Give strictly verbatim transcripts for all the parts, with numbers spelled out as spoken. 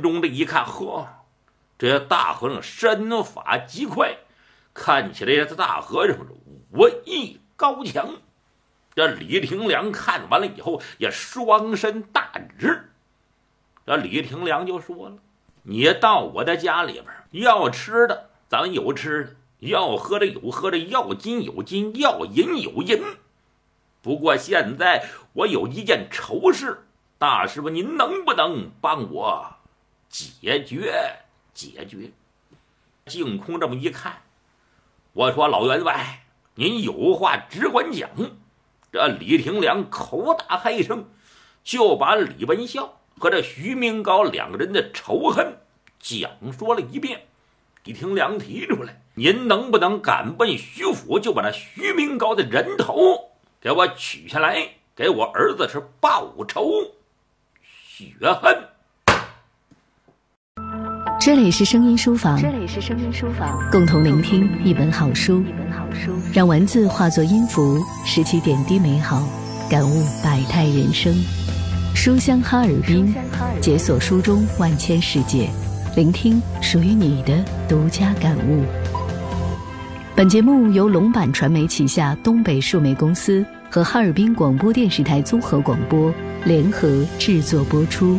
忠这一看，呵，这大和尚身法极快，看起来这大和尚武艺高强。这李廷良看完了以后也双身大直。这李廷良就说了，你到我的家里边，要吃的咱们有吃的，要喝的有喝的，要金有金，要银有银。不过现在我有一件愁事，大师傅您能不能帮我解决解决？净空这么一看，我说老员外，您有话只管讲。这李廷良口打嗨声，就把李文孝和这徐明高两个人的仇恨讲说了一遍。李廷良提出来，您能不能赶奔徐府，就把那徐明高的人头给我取下来，给我儿子是报仇雪恨。 这里是声音书房， 这里是声音书房， 共同聆听一本好书， 一本好书， 让文字化作音符，拾起点滴美好，感悟百态人生。书香哈尔滨，解锁书中万千世界，聆听属于你的独家感悟。本节目由龙版传媒旗下东北数媒公司和哈尔滨广播电视台综合广播联合制作播出。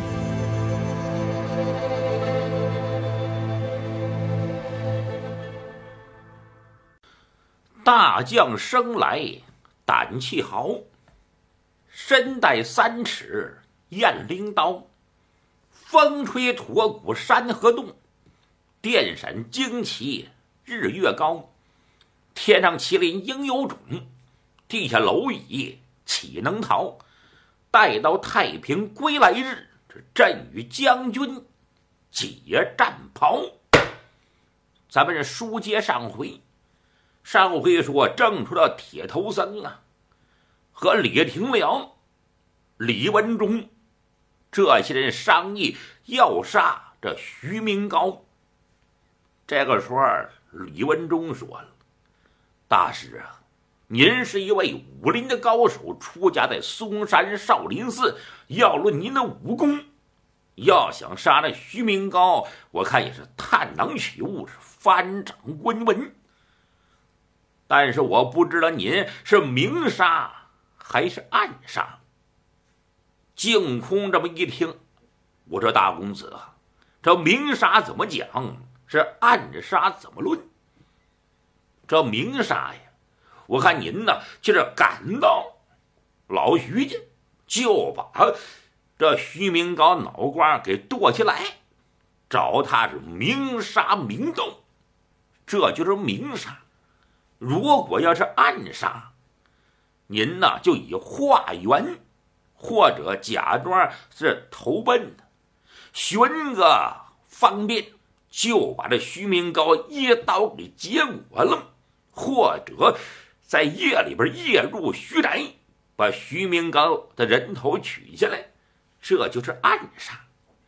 大将生来胆气豪，身带三尺雁翎刀，风吹驼骨山河动，电闪旌旗日月高。天上麒麟应有种，地下蝼蚁岂能逃？待到太平归来日，这朕与将军解战袍。咱们这书接上回，上回说正说到铁头僧啊和李廷良、李文忠这些人商议要杀这徐明高。这个时候李文忠说了，大师啊，您是一位武林的高手，出家在嵩山少林寺，要论您的武功，要想杀那徐明高，我看也是探囊取物，是翻掌观文。但是我不知道您是明杀还是暗杀。净空这么一听，我说大公子啊，这明杀怎么讲，是暗杀怎么论？这明杀呀，我看您呢就是赶到老徐家，就把这徐明高脑瓜给剁下来，找他是明杀明斗，这就是明杀。如果要是暗杀，您呢就以化缘或者假装是投奔的，寻个方便就把这徐明高一刀给结果了，或者在夜里边夜入徐宅，把徐明高的人头取下来，这就是暗杀。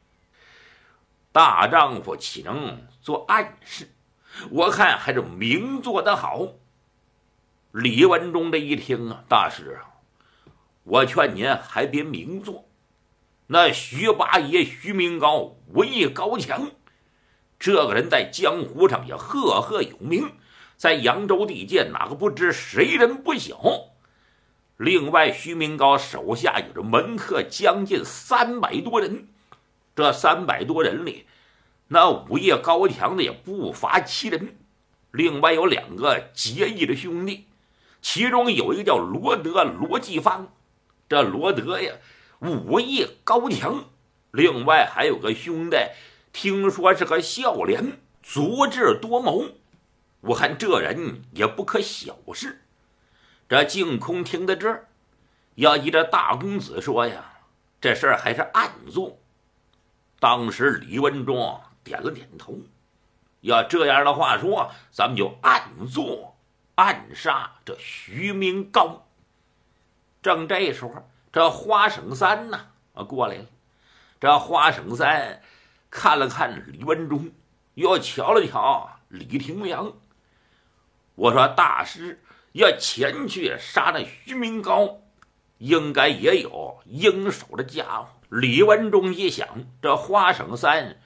大丈夫岂能做暗事？我看还是明做得好。李文忠这一听啊，大师啊，我劝您还别明做。那徐八爷徐明高武艺高强，这个人在江湖上也赫赫有名，在扬州地界哪个不知，谁人不晓。另外徐明高手下有着门客将近三百多人，这三百多人里，那武艺高强的也不乏其人。另外有两个结义的兄弟，其中有一个叫罗德罗继芳，这罗德呀武艺高强，另外还有个兄弟听说是个孝廉，足智多谋，我看这人也不可小视。这净空听到这儿，要依着大公子说呀，这事儿还是暗做。当时李文忠点了点头，要这样的话说，咱们就暗做暗杀这徐明高。正这时候，这花省三呢啊过来了。这花省三看了看李文忠，又瞧了瞧李廷良。我说大师要前去杀那徐明高，应该也有应手的家伙。李文忠一想，这花省三